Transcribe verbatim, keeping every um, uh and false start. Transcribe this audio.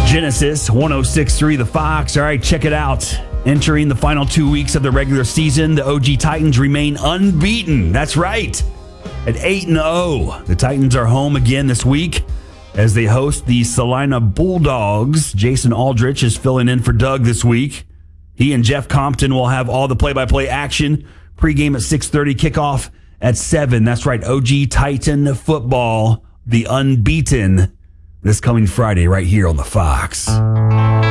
Genesis one oh six point three The Fox. All right, check it out. Entering the final two weeks of the regular season, the O G Titans remain unbeaten. That's right. At eight and oh, the Titans are home again this week as they host the Salina Bulldogs. Jason Aldrich is filling in for Doug this week. He and Jeff Compton will have all the play-by-play action. Pre-game at six thirty, kickoff at seven. That's right, O G Titan football, the unbeaten, this coming Friday right here on the Fox.